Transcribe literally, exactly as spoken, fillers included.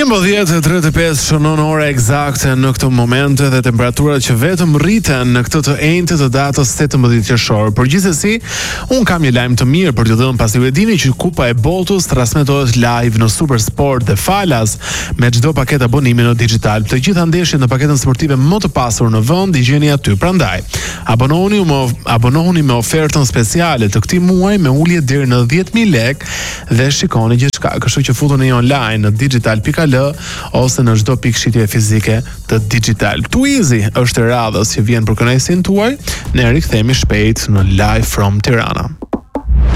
njëmbëdhjetë e tridhjetë e pesë shënon ora eksakte në këtë moment dhe temperaturat që vetëm rriten në këtë të enjtë të datës tetëmbëdhjetë qershor. Por gjithsesi, un kam një lajm të mirë për t'ju dhënë, pasi ju e dini që Kupa e Botës transmetohet live në Supersport dhe falas me çdo paketë abonimi në digital. Të gjitha ndeshjet në paketën sportive më të pasur në vend i gjeni aty. Prandaj, abonohuni me abonohuni me ofertën speciale të këtij muaji me ulje deri në dhjetë mijë lekë dhe shikoni gjithçka. Kështu që futuni online në digital.al ose në çdo pikë shitje fizike të digital. Twizy është e radhës që vjen për kënaqësinë tuaj. Ne rikthehemi shpejt në Live from Tirana.